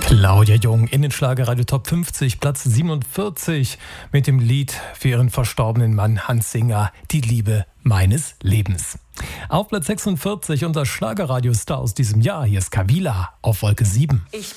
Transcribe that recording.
Claudia Jung in den Schlagerradio Top 50, Platz 47 mit dem Lied für ihren verstorbenen Mann Hans Singer, Die Liebe meines Lebens. Auf Platz 46 unser Schlagerradio-Star aus diesem Jahr, hier ist Kavila auf Wolke 7. Ich